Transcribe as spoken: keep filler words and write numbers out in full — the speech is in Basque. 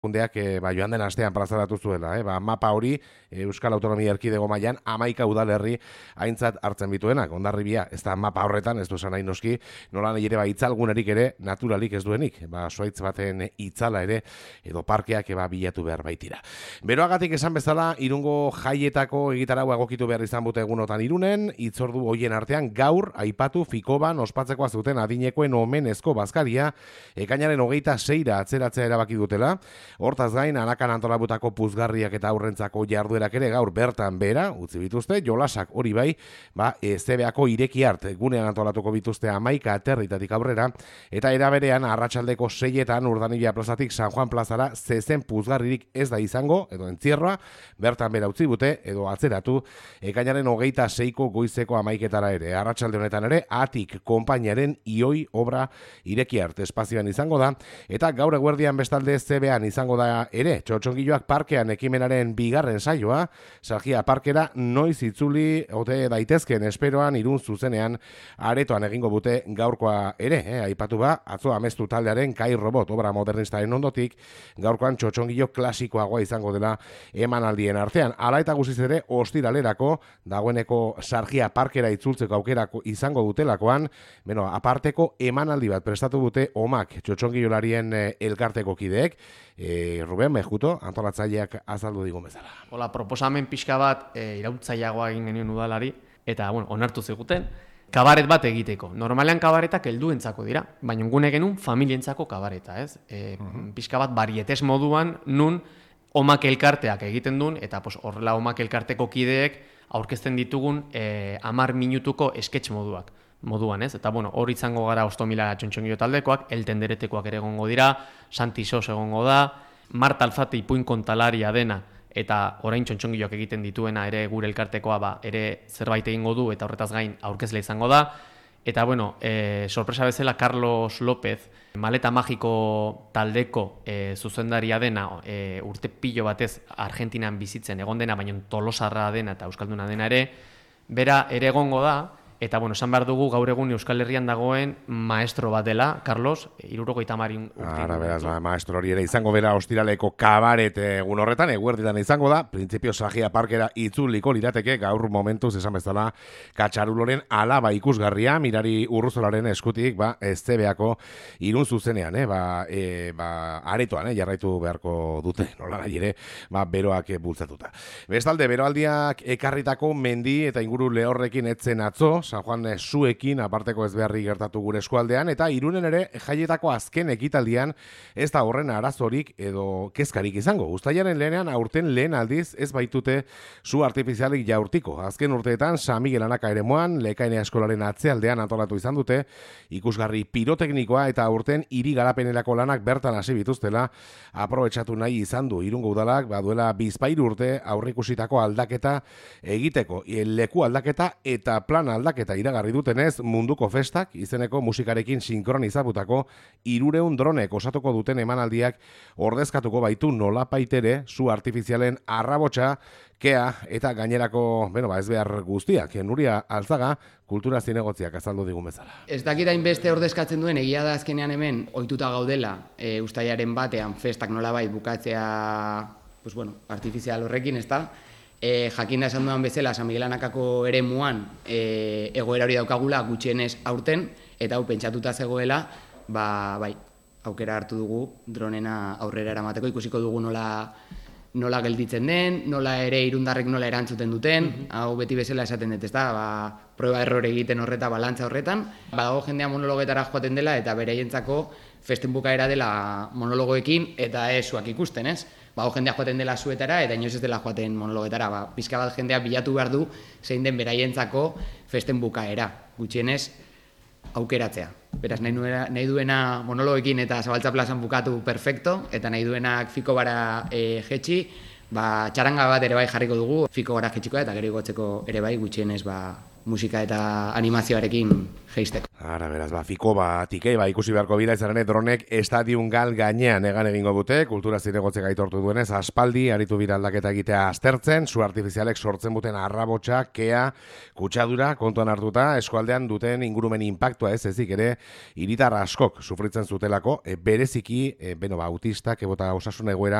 Kundeak e, ba, joan den astean plazaratu zuela, eh? ba, mapa hori e, Euskal Autonomia Erkidego mailan hamaika udalerri aintzat hartzen bituenak. Hondarribia, ez da mapa horretan, ez du esan nahi noski, nola nahi ere ba, itzalgunerik ere naturalik ez duenik, ba, zuaitz baten itzala ere, edo parkeak eba bilatu behar baitira. Beroagatik esan bezala, Irungo jaietako egitarau egokitu behar izan bute egunotan Irunen, itzordu hoien artean gaur, aipatu Fikoban ospatzekoa zuten adinekoen omenezko bazkaria, ekainaren hogeita seira atzeratzea erabaki dutela. Hortaz gain, anakan antolabutako puzgarriak eta aurrentzako jarduerak ere gaur bertan bera, utzi bituzte, jolasak hori bai, ba, e, zebeako ireki hart, gunean antolatuko bituzte amaika aterritatik aurrera, eta eraberean arratsaldeko seietan Urdanibia plazatik San Juan plazara zezen puzgarririk ez da izango, edo entzierroa, bertan bera utzi bute, edo atzeratu, ekainaren hogeita seiko goizeko amaiketara ere. Arratsalde honetan ere, atik konpainiaren ioi obra ireki hart espazioan izango da, eta gaur eguerdian bestalde zebean izango da ere, Txotxongiloak parkean ekimenaren bigarren saioa, Sargia parkera noiz itzuli ote daitezken esperoan Irun zuzenean aretoan egingo bute gaurkoa ere, eh? Aipatu ba, atzo amestu taldearen Kai Robot obra modernistaren ondotik, gaurkoan Txotxongilo klasikoagoa izango dela emanaldien artean. Hala eta guziz ere, ostiralerako, dagoeneko Sargia parkera itzultzeko aukerako izango dutelakoan, beno, aparteko emanaldi bat prestatu dute omak Txotxongilolarien eh, elkarteko kideek, E, Ruben Mejuto, antolatzaileak azaldu digun bezala. Hola, proposamen pixka bat e, irautzaileagoa egin genuen udalari, eta bueno, onartu ziguten, kabaret bat egiteko. Normalean kabaretak helduentzako dira, baina gune genuen familientzako kabareta, ez? E, uh-huh. Pixka bat barietes moduan, nun omak elkarteak egiten duen, eta pos, horrela omak elkarteko kideek aurkezten ditugun e, amar minutuko sketch moduak. moduan, ez? Eta, bueno, hor izango gara Ostomila Txontxongilo taldekoak, Eltenderetekoak ere egongo dira, Santi Sos egongo da, Marta Alzate ipuin kontalaria dena, eta orain Txontxongiloak egiten dituena ere gure elkartekoa ba, ere zerbait egingo du, eta horretaz gain aurkezle izango da. Eta, bueno, e, sorpresa bezala, Carlos López, Maleta Magiko taldeko e, zuzendaria dena, e, urte pilo batez Argentinan bizitzen egon dena, baina tolosarra dena eta euskalduna dena ere, bera ere egongo da. Eta, bueno, esan behar dugu gaur egun Euskal Herrian dagoen maestro bat dela, Carlos, hirurogeita hamar urte. Ara, beraz, ba, maestro hori ere izango bera ostiraleko kabaret egun horretan, eguerditan izango da, printzipio Sargia parkera itzuliko lirateke, gaur momentuz esan bezala Katxaruloren alaba ikusgarria, Mirari Urruzolaren eskutik, ba, Estebeako Irun zuzenean, eh, ba, e, ba, aretoan, eh, jarraitu beharko dute, nola nahi ere, ba, beroak bultzatuta. Bestalde, beroaldiak ekarritako mendi eta inguru lehorrekin etzen atzo, San Juan zuekin aparteko ezbeharri gertatu gure eskualdean, eta Irunen ere jaietako azken ekitaldian ez da horren arazorik edo kezkarik izango. Uztailaren lehenean aurten lehen aldiz ez baitute zu artifizialik jaurtiko. Azken urteetan San Miguel Anaka eremuan, Lekaine eskolaren atzealdean antolatu izan dute, ikusgarri piroteknikoa eta aurten hiri garapenerako lanak bertan hasi bituztela aprobetxatu nahi izan du Irungo udalak, baduela bizpahiru urte aurreikusitako aldaketa egiteko, leku aldaketa eta plan aldaketa eta iragarri dutenez, munduko festak izeneko musikarekin sinkronizabutako irureun dronek osatuko duten emanaldiak ordezkatuko baitu nolapaitere zu artifizialen arrabotsa, kea eta gainerako, bueno, ba ez behar guztiak. Nuria Alzaga, kultura zinegotziak azaldu digun bezala. Ez dakit hainbeste ordezkatzen duen, egia da azkenean hemen ohituta gaudela, e, uztailaren batean festak nolabait bukatzea, pues bueno, artifizial horrekin, ez da? E, jakinda esan duan bezala, San Miguel Anakako eremuan e, egoera hori daukagula gutxienez aurten, eta hau pentsatuta zegoela, ba, bai, aukera hartu dugu dronena aurrera eramateko, ikusiko dugu nola, nola gelditzen den, nola ere irundarrek nola erantzuten duten, mm-hmm. Hau beti bezala esaten dut, ez da, ba, proba errore egiten horreta, balantza horretan, badago jendea monologoetara joaten dela, eta beraientzako festen bukaera dela monologoekin, eta ez zuak ikusten, ez? Bago jendea joaten dela zuetara, eta inoiz ez dela joaten monologetara. Ba, pizka bat jendea bilatu behar du, zein den beraientzako festen bukaera. Gutxienez, aukeratzea. Beraz, nahi, nuera, nahi duena monologekin eta Zabaltza plazan bukatu perfecto, eta nahi duenak fiko bara e, jetxi, ba, txaranga bat ere bai jarriko dugu, fiko gara jetxikoa, eta gero igotzeko ere bai gutxienez ba, musika eta animazioarekin geisteko. Ara, beraz, ba, fiko batik, ba, ikusi beharko bira izan ere dronek estadion gal gainean egan egingo dute, kultura zinegotzek aitortu duenez, aspaldi, aritu bira aldaketa egitea aztertzen, zu artifizialek sortzen buten arrabotsa, kea, kutsadura, kontuan hartuta, eskualdean duten ingurumen inpaktua ez ezik ere, hiritar askok sufritzen zutelako, e, bereziki, e, beno, ba, autistak, ebota osasun egoera